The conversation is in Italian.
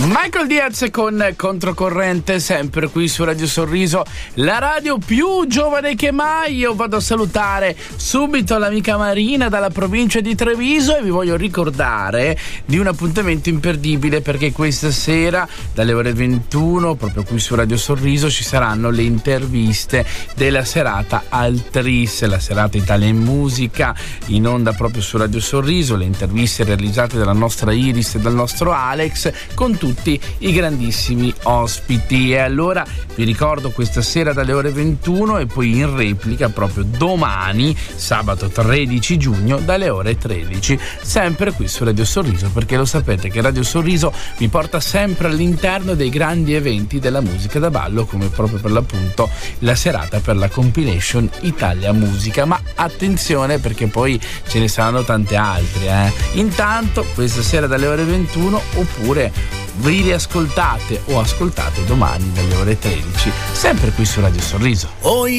Michael Diaz con Controcorrente, sempre qui su Radio Sorriso, la radio più giovane che mai. Io vado a salutare subito l'amica Marina dalla provincia di Treviso e vi voglio ricordare di un appuntamento imperdibile, perché questa sera dalle ore 21 proprio qui su Radio Sorriso ci saranno le interviste della serata Altris, la serata Italia in Musica, in onda proprio su Radio Sorriso, le interviste realizzate dalla nostra Iris e dal nostro Alex con tutti i grandissimi ospiti. E allora vi ricordo questa sera dalle ore 21 e poi in replica proprio domani sabato 13 giugno dalle ore 13, sempre qui su Radio Sorriso, perché lo sapete che Radio Sorriso vi porta sempre all'interno dei grandi eventi della musica da ballo, come proprio per l'appunto la serata per la compilation Italia Musica. Ma attenzione, perché poi ce ne saranno tante altre, Intanto questa sera dalle ore 21, oppure vi riascoltate o ascoltate domani dalle ore 13, sempre qui su Radio Sorriso.